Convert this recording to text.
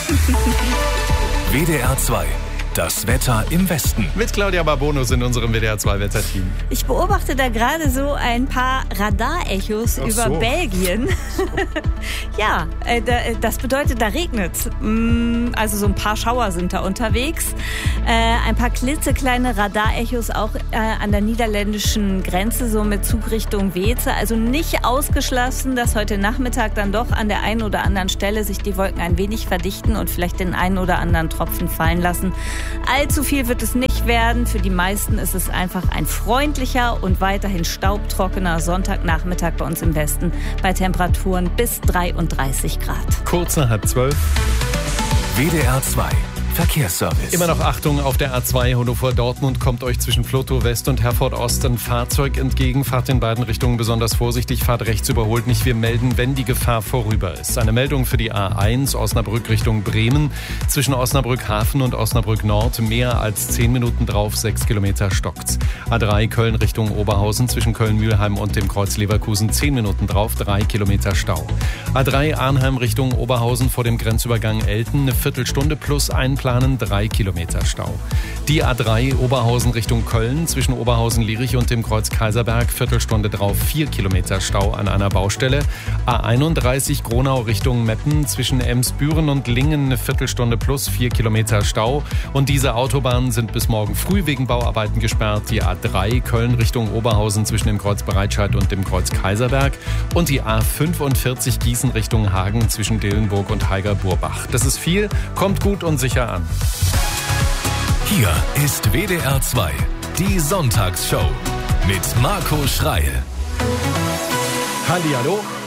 WDR 2. Das Wetter im Westen. Mit Claudia Barbonus in unserem WDR 2 Wetterteam. Ich beobachte da gerade so ein paar Radarechos über Belgien. Ja, das bedeutet, da regnet's. Also so ein paar Schauer sind da unterwegs. Ein paar klitzekleine Radarechos auch an der niederländischen Grenze, so mit Zugrichtung Weeze. Also nicht ausgeschlossen, dass heute Nachmittag dann doch an der einen oder anderen Stelle sich die Wolken ein wenig verdichten und vielleicht den einen oder anderen Tropfen fallen lassen. Allzu viel wird es nicht werden. Für die meisten ist es einfach ein freundlicher und weiterhin staubtrockener Sonntagnachmittag bei uns im Westen bei Temperaturen bis 33 Grad. Kurz nach 11:30. WDR 2. Verkehrsservice. Immer noch Achtung auf der A2 Hannover-Dortmund kommt euch zwischen Flotow West und Herford Ost ein Fahrzeug entgegen. Fahrt in beiden Richtungen besonders vorsichtig, fahrt rechts, überholt nicht. Wir melden, wenn die Gefahr vorüber ist. Eine Meldung für die A1 Osnabrück Richtung Bremen. Zwischen Osnabrück Hafen und Osnabrück Nord mehr als 10 Minuten drauf, 6 Kilometer stockt's. A3 Köln Richtung Oberhausen zwischen Köln-Mühlheim und dem Kreuz Leverkusen 10 Minuten drauf, 3 Kilometer Stau. A3 Arnheim Richtung Oberhausen vor dem Grenzübergang Elten eine Viertelstunde plus einplanen, 3 Kilometer Stau. Die A3 Oberhausen Richtung Köln zwischen Oberhausen-Lierich und dem Kreuz Kaiserberg Viertelstunde drauf, 4 Kilometer Stau an einer Baustelle. A31 Gronau Richtung Meppen zwischen Emsbüren und Lingen eine Viertelstunde plus 4 Kilometer Stau. Und diese Autobahnen sind bis morgen früh wegen Bauarbeiten gesperrt. Die A3 Köln Richtung Oberhausen zwischen dem Kreuz Bereitscheid und dem Kreuz Kaiserberg. Und die A45 Gießen Richtung Hagen zwischen Dillenburg und Haiger-Burbach. Das ist viel, kommt gut und sicher an. Hier ist WDR 2, die Sonntagsshow mit Marco Schreil. Hallihallo.